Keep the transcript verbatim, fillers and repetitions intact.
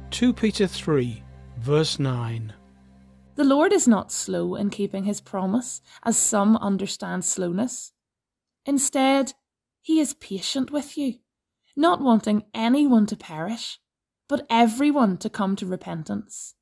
Second Peter three, verse nine. The Lord is not slow in keeping his promise, as some understand slowness. Instead, he is patient with you, not wanting anyone to perish, but everyone to come to repentance.